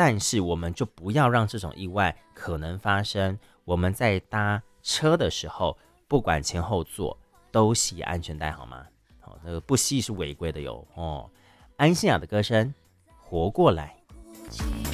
但是我们就不要让这种意外可能发生。我们在搭车的时候，不管前后座都系安全带，好吗？好，那个不系是违规的哟。安心雅的歌声，活过来。